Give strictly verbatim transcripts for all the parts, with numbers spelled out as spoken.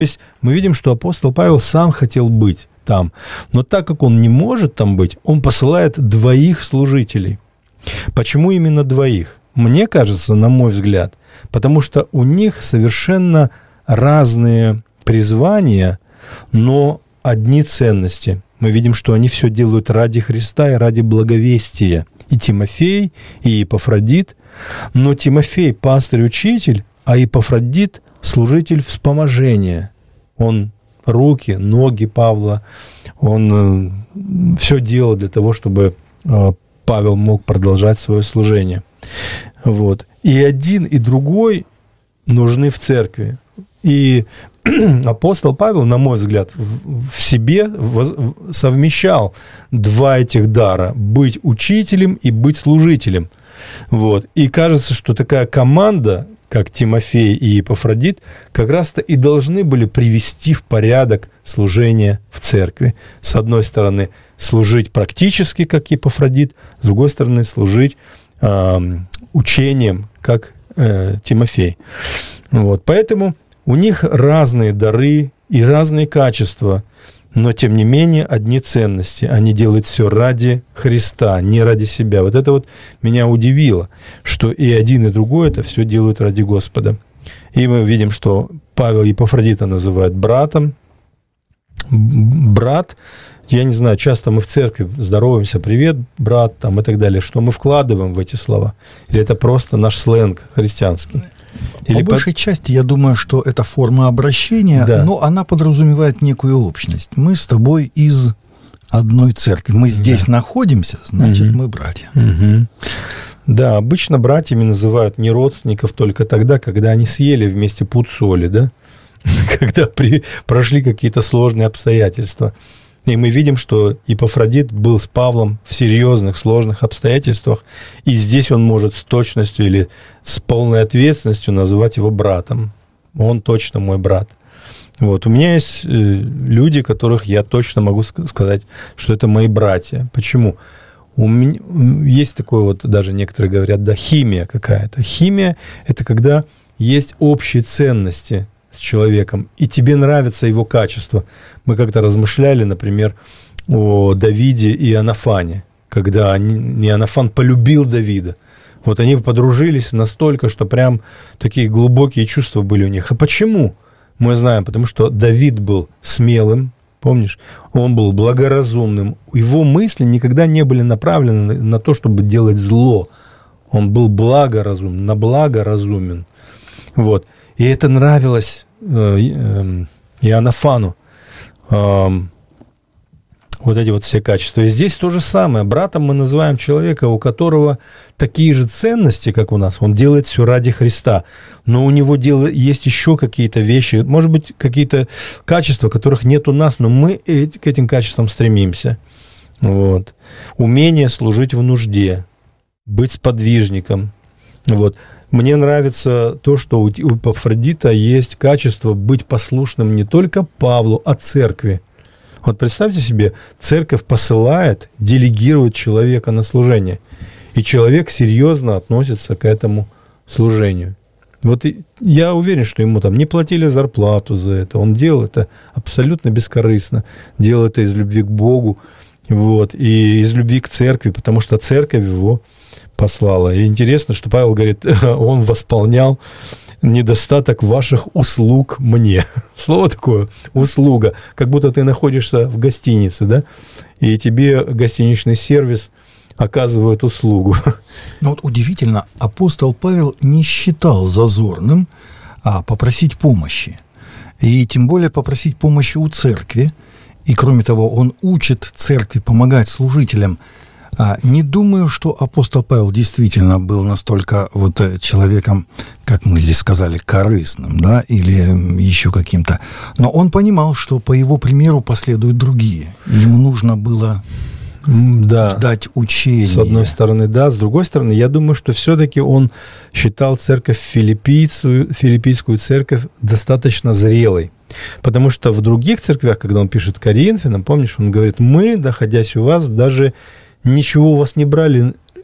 есть мы видим, что апостол Павел сам хотел быть там. Но так как он не может там быть, он посылает двоих служителей. Почему именно двоих? Мне кажется, на мой взгляд, потому что у них совершенно разные призвания, но одни ценности. Мы видим, что они все делают ради Христа и ради благовестия. И Тимофей, и Епафродит. Но Тимофей – пастырь и учитель, а Епафродит – служитель вспоможения. Он руки, ноги Павла, он все делал для того, чтобы Павел мог продолжать свое служение. Вот. И один, и другой нужны в церкви. И апостол Павел, на мой взгляд, в себе совмещал два этих дара – быть учителем и быть служителем. Вот. И кажется, что такая команда, как Тимофей и Епафродит, как раз-то и должны были привести в порядок служение в церкви. С одной стороны, служить практически, как Епафродит, с другой стороны, служить э, учением, как э, Тимофей. Вот. Поэтому у них разные дары и разные качества, но, тем не менее, одни ценности. Они делают все ради Христа, не ради себя. Вот это вот меня удивило, что и один, и другой это все делают ради Господа. И мы видим, что Павел Епафродита называет братом. Брат, я не знаю, часто мы в церкви здороваемся, привет, брат, там, и так далее. Что мы вкладываем в эти слова? Или это просто наш сленг христианский? Или по большей по... части, я думаю, что это форма обращения, да. Но она подразумевает некую общность. Мы с тобой из одной церкви. Мы здесь да. находимся, значит, угу. мы братья. Угу. Да, обычно братьями называют не родственников только тогда, когда они съели вместе пуд соли, да? Когда при... прошли какие-то сложные обстоятельства. И мы видим, что Епафродит был с Павлом в серьезных, сложных обстоятельствах, и здесь он может с точностью или с полной ответственностью называть его братом. Он точно мой брат. Вот. У меня есть люди, которых я точно могу сказать, что это мои братья. Почему? У меня есть такое вот, даже некоторые говорят, да, химия какая-то. Химия – это когда есть общие ценности с человеком, и тебе нравится его качество. Мы как-то размышляли, например, о Давиде и Иоаннафане, когда Иоаннафан полюбил Давида. Вот они подружились настолько, что прям такие глубокие чувства были у них. А почему? Мы знаем, потому что Давид был смелым, помнишь? Он был благоразумным. Его мысли никогда не были направлены на то, чтобы делать зло. Он был благоразумен, на благо разумен. Вот. И это нравилось э, э, Иоаннафану. Э, вот эти вот все качества. И здесь то же самое. Братом мы называем человека, у которого такие же ценности, как у нас. Он делает все ради Христа. Но у него дел... есть еще какие-то вещи, может быть, какие-то качества, которых нет у нас, но мы к этим качествам стремимся. Вот. Умение служить в нужде, быть сподвижником. Вот. Мне нравится то, что у Епафродита есть качество быть послушным не только Павлу, а церкви. Вот представьте себе, церковь посылает, делегирует человека на служение, и человек серьезно относится к этому служению. Вот я уверен, что ему там не платили зарплату за это, он делал это абсолютно бескорыстно, делал это из любви к Богу, вот, и из любви к церкви, потому что церковь его послала. И интересно, что Павел говорит, он восполнял недостаток ваших услуг мне. Слово такое, услуга. Как будто ты находишься в гостинице, да, и тебе гостиничный сервис оказывает услугу. Но вот удивительно, апостол Павел не считал зазорным а, попросить помощи. И тем более попросить помощи у церкви. И кроме того, он учит церкви помогать служителям. Не думаю, что апостол Павел действительно был настолько вот человеком, как мы здесь сказали, корыстным, да, или еще каким-то. Но он понимал, что по его примеру последуют другие. Ему нужно было да. дать учение. С одной стороны, да. С другой стороны, я думаю, что все-таки он считал церковь филиппийскую, филиппийскую церковь достаточно зрелой. Потому что в других церквях, когда он пишет Коринфянам, помнишь, он говорит, мы, находясь у вас, даже ничего у вас не брали,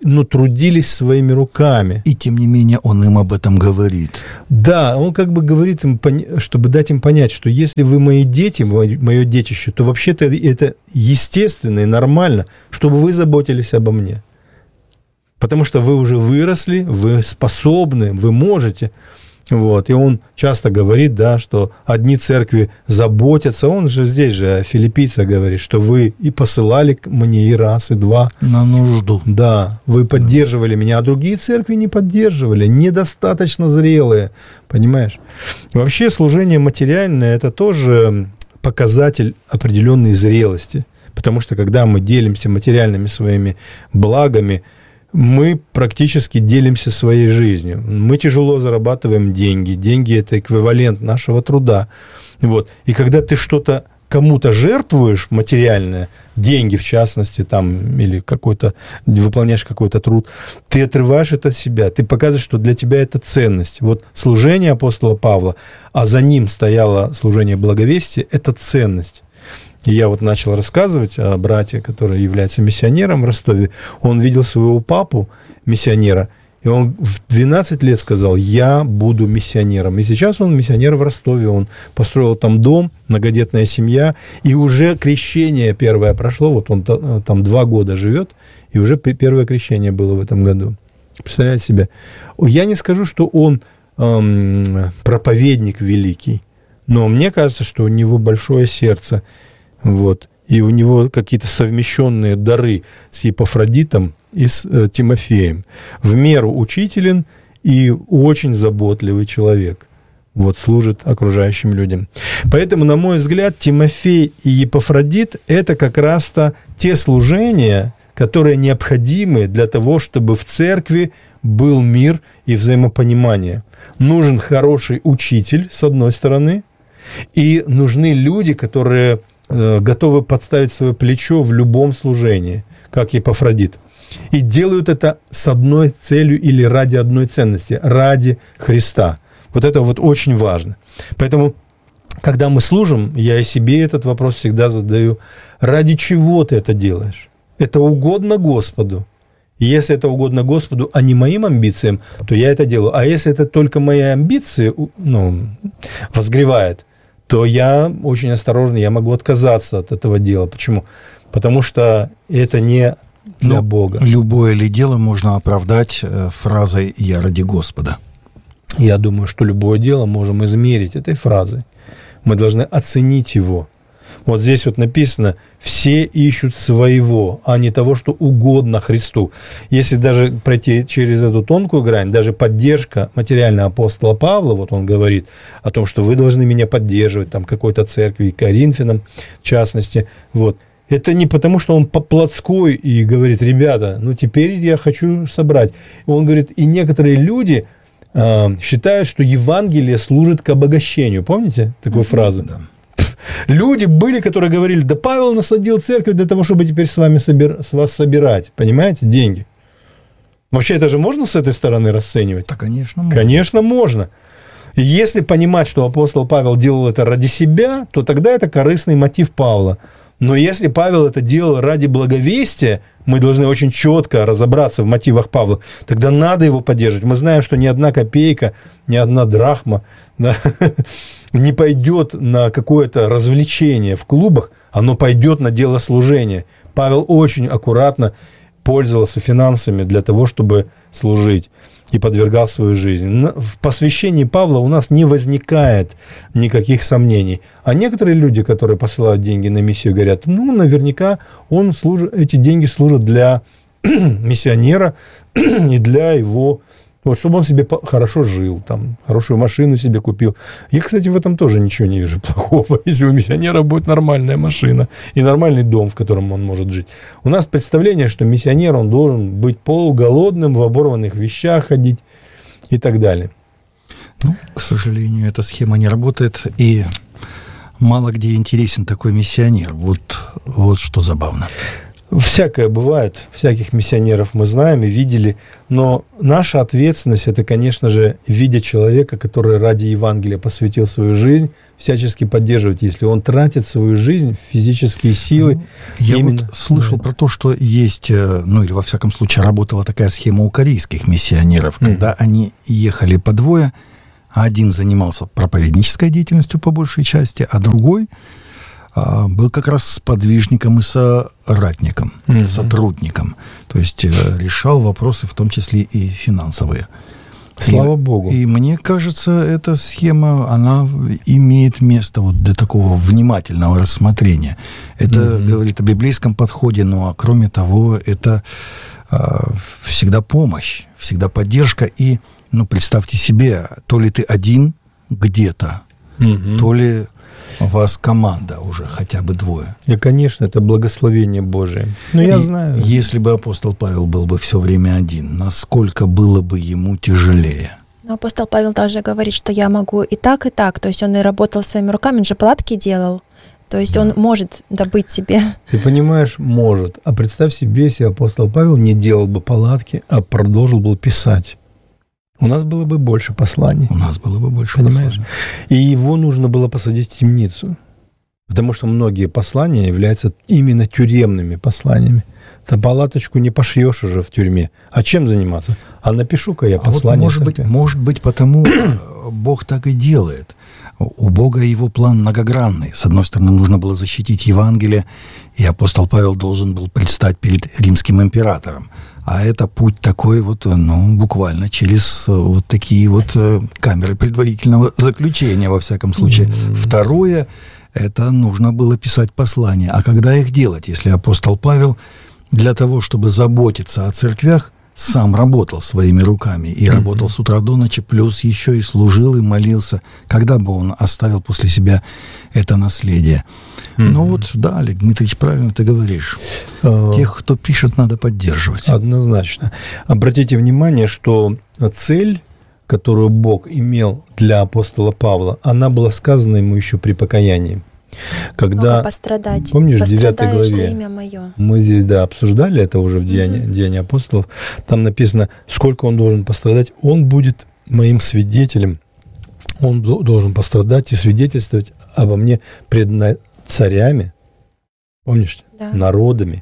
ну, трудились своими руками. И тем не менее он им об этом говорит. Да, он как бы говорит им, чтобы дать им понять, что если вы мои дети, мое детище, то вообще-то это естественно и нормально, чтобы вы заботились обо мне. Потому что вы уже выросли, вы способны, вы можете. Вот. И он часто говорит, да, что одни церкви заботятся. Он же здесь же о филиппийцах говорит, что вы и посылали мне и раз, и два. На нужду. Да, вы поддерживали да. меня, а другие церкви не поддерживали, недостаточно зрелые. Понимаешь? Вообще служение материальное – это тоже показатель определенной зрелости. Потому что когда мы делимся материальными своими благами, мы практически делимся своей жизнью. Мы тяжело зарабатываем деньги. Деньги – это эквивалент нашего труда. Вот. И когда ты что-то кому-то жертвуешь материальное, деньги в частности, там, или какой-то, выполняешь какой-то труд, ты отрываешь это от себя. Ты показываешь, что для тебя это ценность. Вот служение апостола Павла, а за ним стояло служение благовестия – это ценность. И я вот начал рассказывать о брате, который является миссионером в Ростове. Он видел своего папу, миссионера, и он в двенадцать лет сказал: я буду миссионером. И сейчас он миссионер в Ростове. Он построил там дом, многодетная семья, и уже крещение первое прошло. Вот он там два года живет, и уже первое крещение было в этом году. Представляете себе? Я не скажу, что он эм, проповедник великий, но мне кажется, что у него большое сердце. Вот. И у него какие-то совмещенные дары с Епафродитом и с э, Тимофеем. В меру учителен и очень заботливый человек. Вот, служит окружающим людям. Поэтому, на мой взгляд, Тимофей и Епафродит – это как раз-то те служения, которые необходимы для того, чтобы в церкви был мир и взаимопонимание. Нужен хороший учитель, с одной стороны, и нужны люди, которые готовы подставить свое плечо в любом служении, как Епафродит. И делают это с одной целью или ради одной ценности, ради Христа. Вот это вот очень важно. Поэтому, когда мы служим, я и себе этот вопрос всегда задаю: ради чего ты это делаешь? Это угодно Господу. И если это угодно Господу, а не моим амбициям, то я это делаю. А если это только мои амбиции, ну, возгревает, то я очень осторожный, я могу отказаться от этого дела. Почему? Потому что это не для Но Бога. Любое ли дело можно оправдать фразой «я ради Господа»? Я думаю, что любое дело можем измерить этой фразой. Мы должны оценить его. Вот здесь вот написано: все ищут своего, а не того, что угодно Христу. Если даже пройти через эту тонкую грань, даже поддержка материального апостола Павла, вот он говорит о том, что вы должны меня поддерживать, там, какой-то церкви, Коринфянам в частности, вот. Это не потому, что он по-плотской и говорит: ребята, ну теперь я хочу собрать. Он говорит, и некоторые люди э, считают, что Евангелие служит к обогащению. Помните такую фразу? Да. Люди были, которые говорили: да Павел насадил церковь для того, чтобы теперь с вами собир... с вас собирать, понимаете, деньги. Вообще это же можно с этой стороны расценивать? Да, конечно, можно. Конечно, можно. И если понимать, что апостол Павел делал это ради себя, то тогда это корыстный мотив Павла. Но если Павел это делал ради благовестия, мы должны очень четко разобраться в мотивах Павла. Тогда надо его поддерживать. Мы знаем, что ни одна копейка, ни одна драхма, да, не пойдет на какое-то развлечение в клубах, оно пойдет на дело служения. Павел очень аккуратно пользовался финансами для того, чтобы служить, и подвергал свою жизнь. В посвящении Павла у нас не возникает никаких сомнений. А некоторые люди, которые посылают деньги на миссию, говорят: ну, наверняка он служит, эти деньги служат для миссионера и для его... Вот, чтобы он себе хорошо жил, там, хорошую машину себе купил. Я, кстати, в этом тоже ничего не вижу плохого, если у миссионера будет нормальная машина и нормальный дом, в котором он может жить. У нас представление, что миссионер, он должен быть полуголодным, в оборванных вещах ходить и так далее. Ну, к сожалению, эта схема не работает, и мало где интересен такой миссионер. Вот, вот что забавно. Всякое бывает, всяких миссионеров мы знаем и видели, но наша ответственность – это, конечно же, видя человека, который ради Евангелия посвятил свою жизнь, всячески поддерживать, если он тратит свою жизнь, физические силы. Я именно... вот слышал да. про то, что есть, ну или во всяком случае работала такая схема у корейских миссионеров, mm. когда они ехали по двое, один занимался проповеднической деятельностью по большей части, а другой был как раз сподвижником и соратником, mm-hmm. сотрудником. То есть решал вопросы, в том числе и финансовые. Слава и, Богу. И мне кажется, эта схема, она имеет место вот для такого внимательного рассмотрения. Это mm-hmm. говорит о библейском подходе, ну а кроме того, это а, всегда помощь, всегда поддержка. И, ну, представьте себе, то ли ты один где-то, mm-hmm. то ли у вас команда уже хотя бы двое. И, конечно, это благословение Божие. Но я и знаю. Если бы апостол Павел был бы все время один, насколько было бы ему тяжелее? Но апостол Павел даже говорит, что я могу и так, и так. То есть он и работал своими руками, он же палатки делал. То есть да. он может добыть себе. Ты понимаешь, может. А представь себе, если апостол Павел не делал бы палатки, а продолжил бы писать. У нас было бы больше посланий. У нас было бы больше Понимаешь? посланий. И его нужно было посадить в темницу. Потому что многие послания являются именно тюремными посланиями. Ты палаточку не пошьешь уже в тюрьме. А чем заниматься? А напишу-ка я послание. А вот может, быть, может быть, потому Бог так и делает. У Бога его план многогранный. С одной стороны, нужно было защитить Евангелие, и апостол Павел должен был предстать перед римским императором. А это путь такой вот, ну, буквально через вот такие вот камеры предварительного заключения, во всяком случае. Mm-hmm. Второе, это нужно было писать послания. А когда их делать, если апостол Павел для того, чтобы заботиться о церквях, сам работал своими руками и mm-hmm. работал с утра до ночи, плюс еще и служил и молился, когда бы он оставил после себя это наследие. Mm-hmm. Ну вот, да, Олег Дмитриевич, правильно ты говоришь. Uh, Тех, кто пишет, надо поддерживать. Однозначно. Обратите внимание, что цель, которую Бог имел для апостола Павла, она была сказана ему еще при покаянии. Когда, пострадать. Помнишь, в девятой главе за имя мое. Мы здесь, да, обсуждали это уже в Деянии, mm-hmm. Деянии апостолов. Там написано, сколько он должен пострадать. Он будет моим свидетелем. Он должен пострадать и свидетельствовать обо мне пред царями, помнишь, да. народами.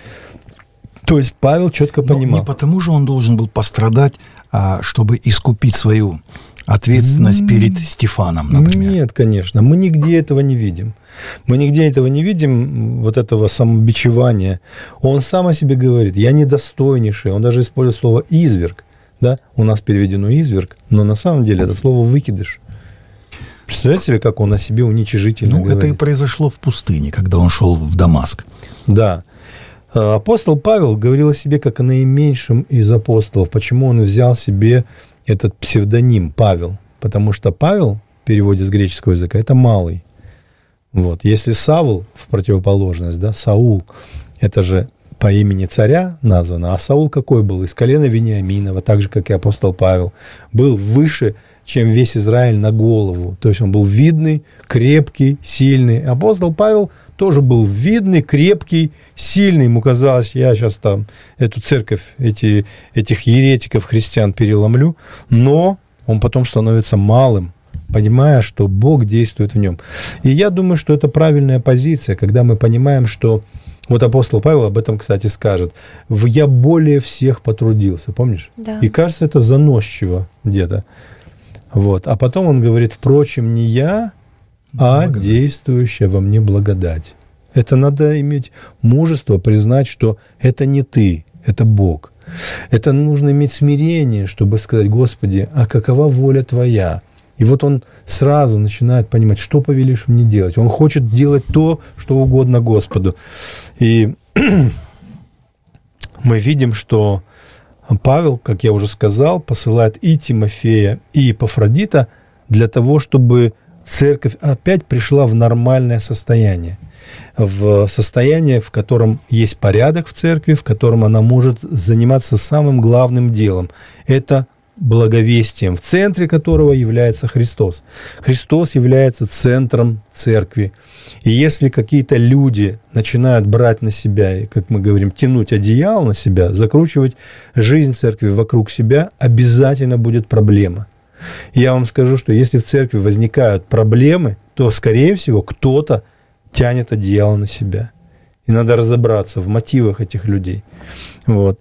То есть Павел четко понимал. Но не потому же он должен был пострадать, а чтобы искупить свою ответственность mm-hmm. перед Стефаном, например. Нет, конечно. Мы нигде этого не видим. Мы нигде этого не видим, вот этого самобичевания. Он сам о себе говорит, я недостойнейший. Он даже использует слово «изверг». Да? У нас переведено «изверг», но на самом деле это слово «выкидыш». Представляете себе, как он о себе уничижительно ну, говорит? Это и произошло в пустыне, когда он шел в Дамаск. Да. Апостол Павел говорил о себе как о наименьшем из апостолов. Почему он взял себе этот псевдоним Павел? Потому что Павел, в переводе с греческого языка, это малый. Вот. Если Савл, в противоположность, да, Саул, это же по имени царя названо, а Саул какой был? Из колена Вениаминова, так же, как и апостол Павел, был выше, чем весь Израиль на голову. То есть он был видный, крепкий, сильный. Апостол Павел тоже был видный, крепкий, сильный. Ему казалось, я сейчас там эту церковь, эти, этих еретиков, христиан переломлю, но он потом становится малым, понимая, что Бог действует в нем. И я думаю, что это правильная позиция, когда мы понимаем, что вот апостол Павел об этом, кстати, скажет. «Я более всех потрудился». Помнишь? Да. И кажется, это заносчиво где-то. Вот. А потом он говорит, впрочем, не я, а благодать. Действующая во мне благодать. Это надо иметь мужество признать, что это не ты, это Бог. Это нужно иметь смирение, чтобы сказать, Господи, а какова воля Твоя? И вот он сразу начинает понимать, что повелишь мне делать. Он хочет делать то, что угодно Господу. И мы видим, что Павел, как я уже сказал, посылает и Тимофея, и Епафродита для того, чтобы церковь опять пришла в нормальное состояние. В состояние, в котором есть порядок в церкви, в котором она может заниматься самым главным делом. Это благовестием, в центре которого является Христос. Христос является центром церкви. И если какие-то люди начинают брать на себя, и, как мы говорим, тянуть одеяло на себя, закручивать жизнь церкви вокруг себя, обязательно будет проблема. И я вам скажу, что если в церкви возникают проблемы, то, скорее всего, кто-то тянет одеяло на себя. И надо разобраться в мотивах этих людей. Вот.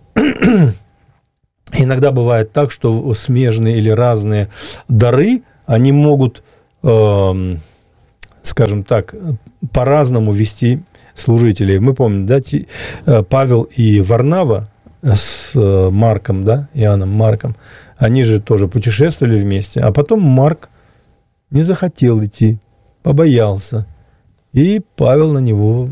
Иногда бывает так, что смежные или разные дары, они могут, э, скажем так, по-разному вести служителей. Мы помним, да, Павел и Варнава с Марком, да, Иоанном Марком, они же тоже путешествовали вместе, а потом Марк не захотел идти, побоялся. И Павел на него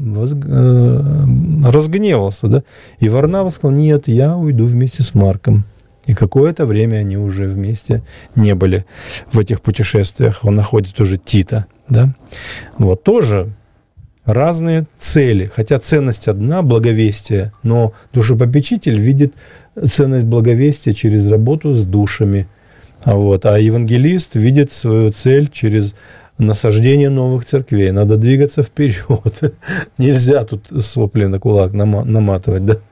разгневался, да? И Варнава сказал: нет, я уйду вместе с Марком. И какое-то время они уже вместе не были в этих путешествиях. Он находит уже Тита, да? Вот тоже разные цели. Хотя ценность одна, благовестие, но душепопечитель видит ценность благовестия через работу с душами. Вот. А евангелист видит свою цель через насаждение новых церквей. Надо двигаться вперед. Нельзя тут сопли на кулак наматывать, да?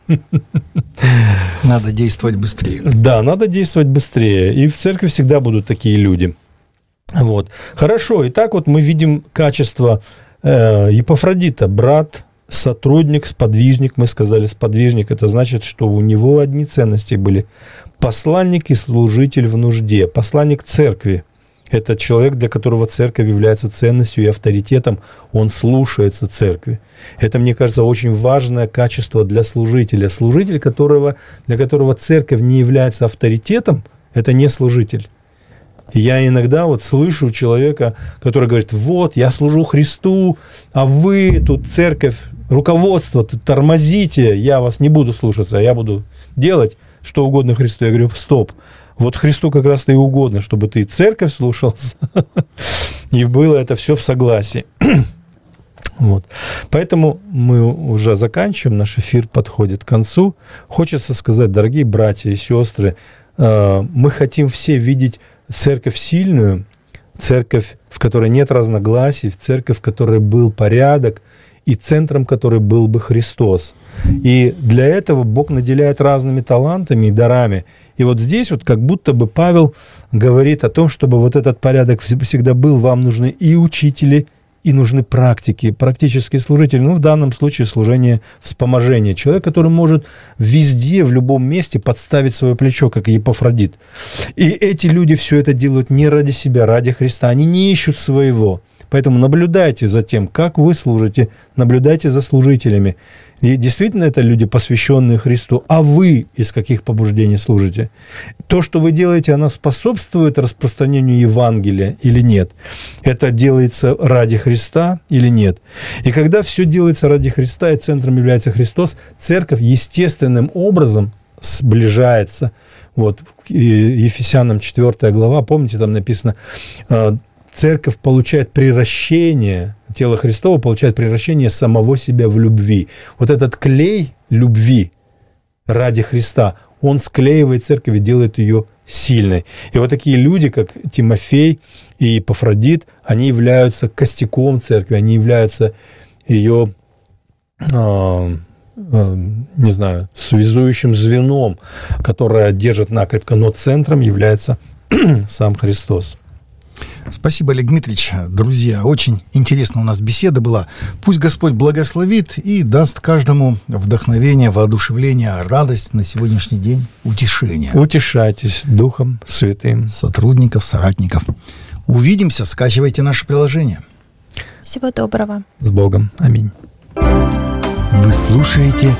Надо действовать быстрее. Да, надо действовать быстрее. И в церкви всегда будут такие люди. Вот. Хорошо. Итак, вот мы видим качество э, Епафродита. Брат, сотрудник, сподвижник. Мы сказали, сподвижник. Это значит, что у него одни ценности были. Посланник и служитель в нужде. Посланник церкви. Это человек, для которого церковь является ценностью и авторитетом. Он слушается церкви. Это, мне кажется, очень важное качество для служителя. Служитель, которого, для которого церковь не является авторитетом, это не служитель. Я иногда вот слышу человека, который говорит: вот, я служу Христу, а вы тут церковь, руководство, тут тормозите, я вас не буду слушаться, я буду делать что угодно Христу. Я говорю: стоп. Вот Христу как раз-то и угодно, чтобы ты церковь слушался, и было это все в согласии. Вот. Поэтому мы уже заканчиваем, наш эфир подходит к концу. Хочется сказать, дорогие братья и сестры, мы хотим все видеть церковь сильную, церковь, в которой нет разногласий, церковь, в которой был порядок, и центром которой был бы Христос. И для этого Бог наделяет разными талантами и дарами. И вот здесь вот как будто бы Павел говорит о том, чтобы вот этот порядок всегда был, вам нужны и учители, и нужны практики, практические служители. Ну, в данном случае служение вспоможения. Человек, который может везде, в любом месте подставить свое плечо, как Епафродит. И эти люди все это делают не ради себя, ради Христа. Они не ищут своего. Поэтому наблюдайте за тем, как вы служите, наблюдайте за служителями. И действительно это люди, посвященные Христу. А вы из каких побуждений служите? То, что вы делаете, оно способствует распространению Евангелия или нет? Это делается ради Христа или нет? И когда все делается ради Христа, и центром является Христос, церковь естественным образом сближается. Вот, Ефесянам четвёртая глава, помните, там написано: церковь получает приращение, тело Христово получает приращение самого себя в любви. Вот этот клей любви ради Христа, он склеивает церковь и делает ее сильной. И вот такие люди, как Тимофей и Епафродит, они являются костяком церкви, они являются ее, э, э, не знаю, связующим звеном, которое держит накрепко, но центром является сам Христос. Спасибо, Олег Дмитриевич. Друзья, очень интересная у нас беседа была. Пусть Господь благословит и даст каждому вдохновение, воодушевление, радость на сегодняшний день, утешение. Утешайтесь Духом Святым. Сотрудников, соратников. Увидимся, скачивайте наше приложение. Всего доброго. С Богом. Аминь. Вы слушаете